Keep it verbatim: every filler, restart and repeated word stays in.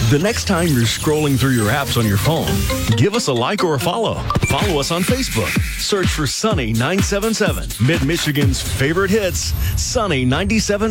The next time you're scrolling through your apps on your phone, give us a like or a follow. Follow us on Facebook. Search for Sunny nine seven seven, Mid-Michigan's favorite hits, Sunny ninety-seven.